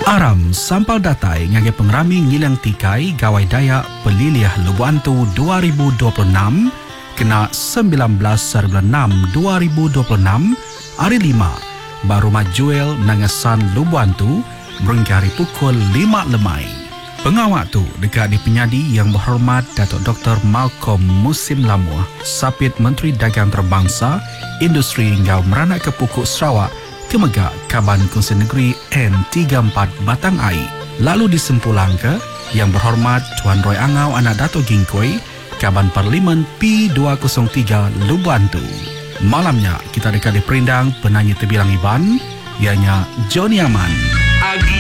Aram sampal datai ngage pengrami ngilang tikai gawai daya peliliah Lubuantu 2026 kena 19/6/2026 hari 5 baru majuel nangasan Lubuantu berhingga hari pukul 5 lemai. Pengawak tu dekat di penyadi yang berhormat Datuk Dr. Malcolm Musim Lamuah, Sapit Menteri Dagang Terbangsa, Industri hingga Meranak ke Pokok Sarawak, Kemegak Kaban Kongsi Negeri N34 Batang Ai. Lalu disempulang ke yang berhormat Tuan Roy Angau anak Dato' Gingkoi, Kaban Parlimen P203 Lubuantu. Malamnya kita dekat di perindang penyanyi terbilang Iban, ianya Johnny Aman.